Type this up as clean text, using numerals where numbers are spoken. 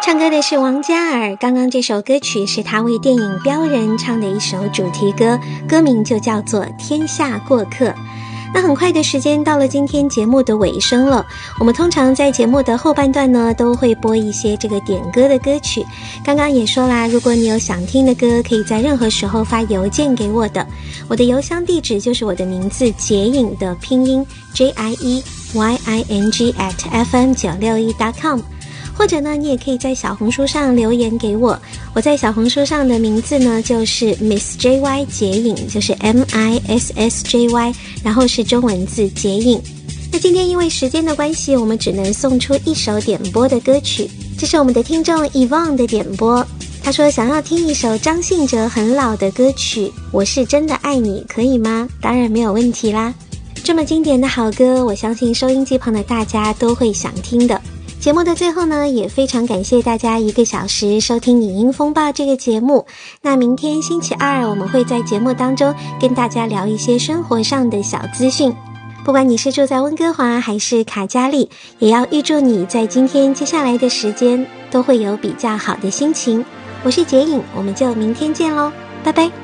唱歌的是王嘉尔，刚刚这首歌曲是他为电影《标人》唱的一首主题歌，歌名就叫做《天下过客》。那很快的时间到了今天节目的尾声了，我们通常在节目的后半段呢都会播一些这个点歌的歌曲。刚刚也说啦，如果你有想听的歌，可以在任何时候发邮件给我的邮箱地址就是我的名字杰颖的拼音 JIEYING@fm961.com， 或者呢你也可以在小红书上留言给我，我在小红书上的名字呢就是 Miss JY 杰颖，就是 MISSJY， 然后是中文字杰颖。那今天因为时间的关系，我们只能送出一首点播的歌曲，这是我们的听众 Yvonne 的点播，他说想要听一首张信哲很老的歌曲，我是真的爱你，可以吗？当然没有问题啦，这么经典的好歌，我相信收音机旁的大家都会想听的。节目的最后呢，也非常感谢大家1个小时收听影音风暴这个节目。那明天星期二，我们会在节目当中跟大家聊一些生活上的小资讯。不管你是住在温哥华还是卡加利，也要预祝你在今天接下来的时间都会有比较好的心情。我是杰颖，我们就明天见咯，拜拜。